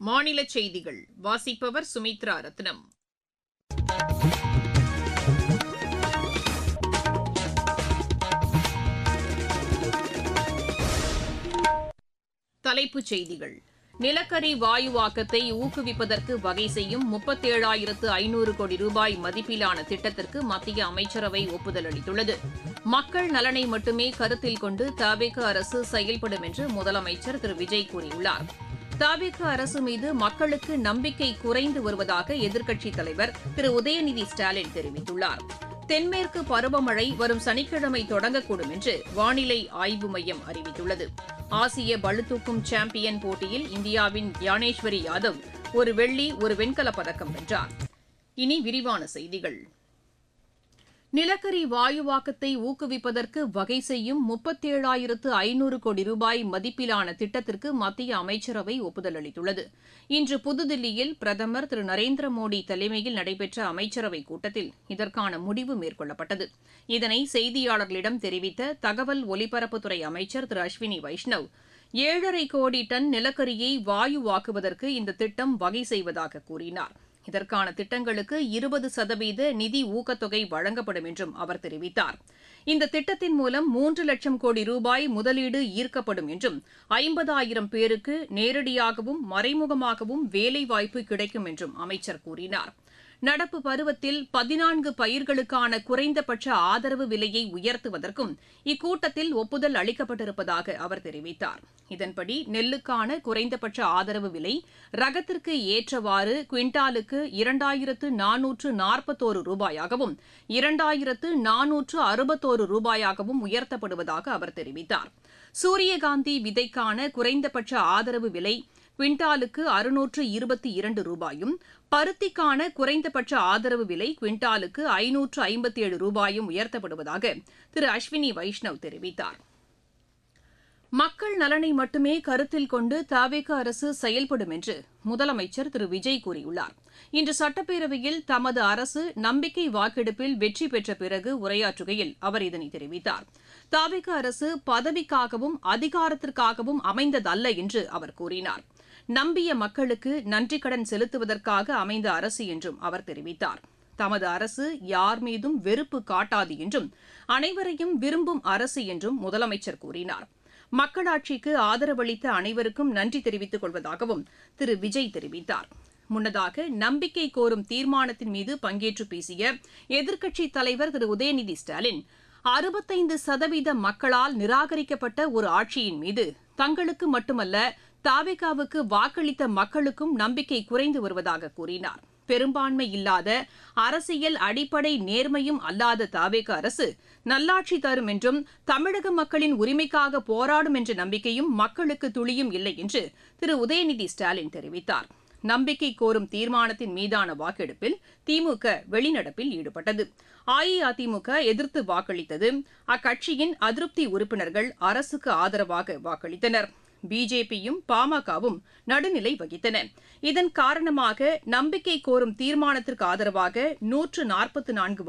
மாநில செய்திகள் வாசிப்பவர் சுமித்ரா ரத்னம். தலைப்புச் செய்திகள். நிலக்கரி வாயுவாக்கத்தை ஊக்குவிப்பதற்கு வகை செய்யும் 37,500 கோடி ரூபாய் மதிப்பிலான திட்டத்திற்கு மத்திய அமைச்சரவை ஒப்புதல் அளித்துள்ளது. மக்கள் நலனை மட்டுமே கருத்தில் கொண்டு தவேக அரசு செயல்படும் என்று முதலமைச்சர் திரு விஜய் கூறியுள்ளார். தவேக அரசு மீது மக்களுக்கு நம்பிக்கை குறைந்து வருவதாக எதிர்க்கட்சித் தலைவர் திரு உதயநிதி ஸ்டாலின் தெரிவித்துள்ளார். தென்மேற்கு பருவமழை வரும் சனிக்கிழமை தொடங்கக்கூடும் என்று வானிலை ஆய்வு மையம் அறிவித்துள்ளது. ஆசிய பளுதூக்கும் சாம்பியன் போட்டியில் இந்தியாவின் யானேஸ்வரி யாதவ் ஒரு வெள்ளி, ஒரு வெண்கலப் பதக்கம் வென்றார். இனி விரிவான செய்திகள். நிலக்கரி வாயுவாக்கத்தை ஊக்குவிப்பதற்கு வகை செய்யும் 37,500 கோடி ரூபாய் மதிப்பிலான திட்டத்திற்கு மத்திய அமைச்சரவை ஒப்புதல் அளித்துள்ளது. இன்று புதுதில்லியில் பிரதமர் திரு நரேந்திர மோடி தலைமையில் நடைபெற்ற அமைச்சரவைக் கூட்டத்தில் இதற்கான முடிவு மேற்கொள்ளப்பட்டது. இதனை செய்தியாளர்களிடம் தெரிவித்த தகவல் ஒலிபரப்புத்துறை அமைச்சர் திரு அஸ்வினி வைஷ்ணவ், 7,5 கோடி டன் நிலக்கரியை வாயுவாக்குவதற்கு இந்த திட்டம் வகை செய்வதாக கூறினார். இதற்கான திட்டங்களுக்கு 20% நிதி ஊக்கத்தொகை வழங்கப்படும் என்றும் அவர் தெரிவித்தார். இந்த திட்டத்தின் மூலம் 3 லட்சம் கோடி ரூபாய் முதலீடு ஈர்க்கப்படும் என்றும் 50,000 பேருக்கு நேரடியாகவும் மறைமுகமாகவும் வேலைவாய்ப்பு கிடைக்கும் என்றும் அமைச்சர் கூறினார். நடப்பு பருவத்தில் 14 பயிர்களுக்கான குறைந்தபட்ச ஆதரவு விலையை உயர்த்துவதற்கும் இக்கூட்டத்தில் ஒப்புதல் அளிக்கப்பட்டிருப்பதாக அவர் தெரிவித்தார். இதன்படி நெல்லுக்கான குறைந்தபட்ச ஆதரவு விலை ரகத்திற்கு ஏற்றவாறு குவிண்டாலுக்கு 2,441 ரூபாயாகவும் 2,461 ரூபாயாகவும் உயர்த்தப்படுவதாக அவர் தெரிவித்தார். சூரியகாந்தி விதைக்கான குறைந்தபட்ச ஆதரவு விலை குவிண்டாலுக்கு 622 ரூபாயும், பருத்திக்கான குறைந்தபட்ச ஆதரவு விலை குவிண்டாலுக்கு 557 ரூபாயும் உயர்த்தப்படுவதாக திரு அஸ்வினி வைஷ்ணவ் தெரிவித்தார். மக்கள் நலனை மட்டுமே கருத்தில் கொண்டு தவேக அரசு செயல்படும் என்று முதலமைச்சர் திரு விஜய் கூறியுள்ளார். இன்று சட்டப்பேரவையில் தமது அரசு நம்பிக்கை வாக்கெடுப்பில் வெற்றி பெற்ற பிறகு உரையாற்றுகையில் அவர் இதனை தெரிவித்தார். தவேக அரசு பதவிக்காகவும் அதிகாரத்திற்காகவும் அமைந்ததல்ல என்று அவர் கூறினார். நம்பிய மக்களுக்கு நன்றிக்கடன் செலுத்துவதற்காக அமைந்த அரசு என்றும் அவர் தெரிவித்தார். தமது அரசு யார் மீதும் வெறுப்பு காட்டாது என்றும் அனைவரையும் விரும்பும் அரசு என்றும் முதலமைச்சர் கூறினார். மக்களாட்சிக்கு ஆதரவளித்த அனைவருக்கும் நன்றி தெரிவித்துக் கொள்வதாகவும் திரு விஜய் தெரிவித்தார். முன்னதாக நம்பிக்கை கோரும் தீர்மானத்தின் மீது பங்கேற்று பேசிய எதிர்க்கட்சித் தலைவர் திரு உதயநிதி ஸ்டாலின், 65% மக்களால் நிராகரிக்கப்பட்ட ஒரு ஆட்சியின் மீது தங்களுக்கு மட்டுமல்ல தவேகாவுக்கு வாக்களித்த மக்களுக்கும் நம்பிக்கை குறைந்து வருவதாக கூறினார். பெரும்பான்மை இல்லாத, அரசியல் அடிப்படை நேர்மையும் அல்லாத தவேக அரசு நல்லாட்சி தரும் என்றும் தமிழக மக்களின் உரிமைக்காக போராடும் என்ற நம்பிக்கையும் மக்களுக்கு துளியும் இல்லை என்று திரு உதயநிதி ஸ்டாலின் தெரிவித்தார். நம்பிக்கை கோரும் தீர்மானத்தின் மீதான வாக்கெடுப்பில் திமுக வெளிநடப்பில் ஈடுபட்டது. அஇஅதிமுக எதிர்த்து வாக்களித்தது. அக்கட்சியின் அதிருப்தி உறுப்பினர்கள் அரசுக்கு ஆதரவாக வாக்களித்தனர். பிஜேபியும் பாமகவும் நடுநிலை வகித்தன. இதன் காரணமாக நம்பிக்கை கோரும் தீர்மானத்திற்கு ஆதரவாக 144